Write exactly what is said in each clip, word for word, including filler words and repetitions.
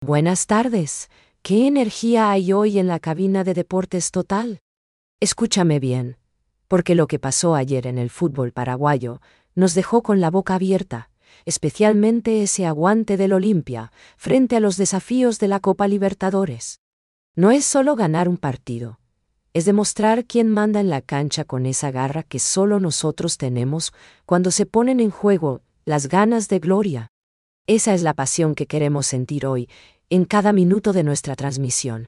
Buenas tardes. ¿Qué energía hay hoy en la cabina de Deportes Total? Escúchame bien, porque lo que pasó ayer en el fútbol paraguayo nos dejó con la boca abierta, especialmente ese aguante del Olimpia frente a los desafíos de la Copa Libertadores. No es solo ganar un partido, es demostrar quién manda en la cancha con esa garra que solo nosotros tenemos cuando se ponen en juego las ganas de gloria. Esa es la pasión que queremos sentir hoy, en cada minuto de nuestra transmisión.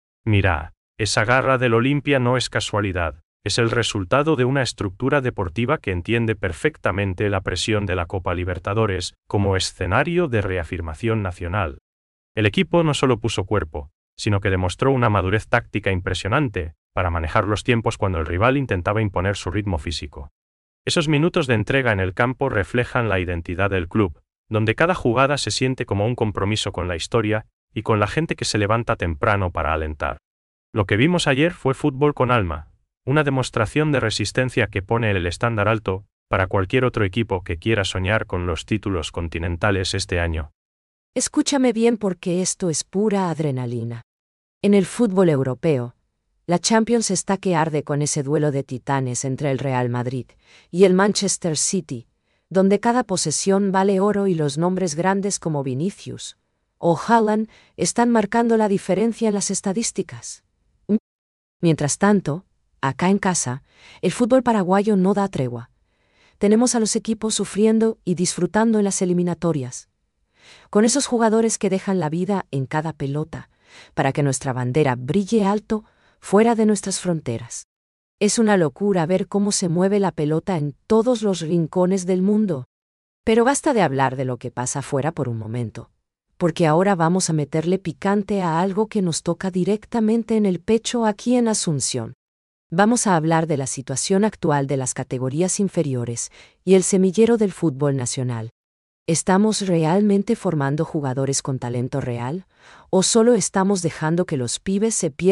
Mira, esa garra del Olimpia no es casualidad, es el resultado de una estructura deportiva que entiende perfectamente la presión de la Copa Libertadores como escenario de reafirmación nacional. El equipo no solo puso cuerpo, sino que demostró una madurez táctica impresionante para manejar los tiempos cuando el rival intentaba imponer su ritmo físico. Esos minutos de entrega en el campo reflejan la identidad del club, donde cada jugada se siente como un compromiso con la historia y con la gente que se levanta temprano para alentar. Lo que vimos ayer fue fútbol con alma, una demostración de resistencia que pone el estándar alto para cualquier otro equipo que quiera soñar con los títulos continentales este año. Escúchame bien porque esto es pura adrenalina. En el fútbol europeo, la Champions está que arde con ese duelo de titanes entre el Real Madrid y el Manchester City, donde cada posesión vale oro y los nombres grandes como Vinicius o Haaland están marcando la diferencia en las estadísticas. Mientras tanto, acá en casa, el fútbol paraguayo no da tregua. Tenemos a los equipos sufriendo y disfrutando en las eliminatorias, con esos jugadores que dejan la vida en cada pelota, para que nuestra bandera brille alto fuera de nuestras fronteras. Es una locura ver cómo se mueve la pelota en todos los rincones del mundo. Pero basta de hablar de lo que pasa afuera por un momento, porque ahora vamos a meterle picante a algo que nos toca directamente en el pecho aquí en Asunción. Vamos a hablar de la situación actual de las categorías inferiores y el semillero del fútbol nacional. ¿Estamos realmente formando jugadores con talento real? ¿O solo estamos dejando que los pibes se pierdan